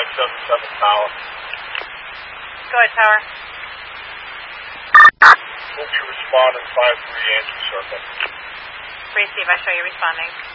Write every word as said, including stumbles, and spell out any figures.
five seven seven Tower. Go ahead, Tower. We'll be responding five three Andrew Circle. Receive, I show you responding.